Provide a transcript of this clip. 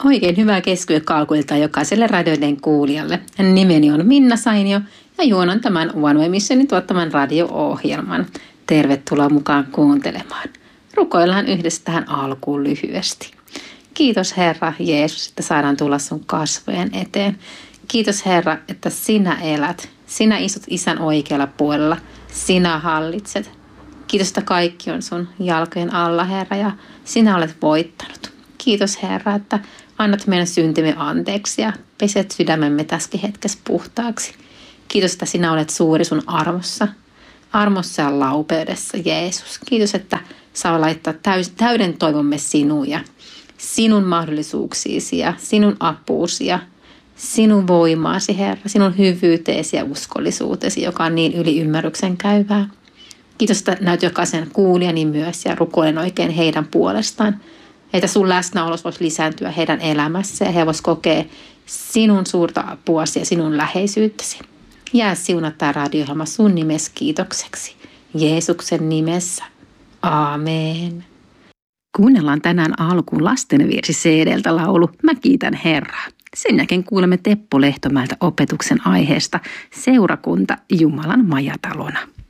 Oikein hyvää keskiyökalkuilta jokaiselle radioiden kuulijalle. Nimeni on Minna Sainio ja juonan tämän One Way Missionin tuottaman radio-ohjelman. Tervetuloa mukaan kuuntelemaan. Rukoillaan yhdessä tähän alkuun lyhyesti. Kiitos Herra Jeesus, että saadaan tulla sun kasvojen eteen. Kiitos Herra, että sinä elät. Sinä istut Isän oikealla puolella. Sinä hallitset. Kiitos, että kaikki on sun jalkojen alla, Herra, ja sinä olet voittanut. Kiitos Herra, että annat meidän syntimme anteeksi ja peset sydämemme tässäkin hetkessä puhtaaksi. Kiitos, että sinä olet suuri sun armossa ja laupeudessa, Jeesus. Kiitos, että saa laittaa täyden toivomme sinuun ja sinun mahdollisuuksiisi ja sinun apuusi ja sinun voimaasi, Herra, sinun hyvyyteesi ja uskollisuutesi, joka on niin yli ymmärryksen käyvää. Kiitos, että näyt jokaisen kuulijani myös ja rukoilen oikein heidän puolestaan. Että sun läsnäolos voisi lisääntyä heidän elämässä ja he vois kokea sinun suurta apuasi ja sinun läheisyyttäsi. Jää siunat tämä radio-ohjelma sun nimesi kiitokseksi. Jeesuksen nimessä. Aamen. Kuunnellaan tänään alkuun lastenvirsi CD:ltä laulu Mä kiitän Herraa. Sen jälkeen kuulemme Teppo Lehtomäeltä opetuksen aiheesta Seurakunta Jumalan majatalona.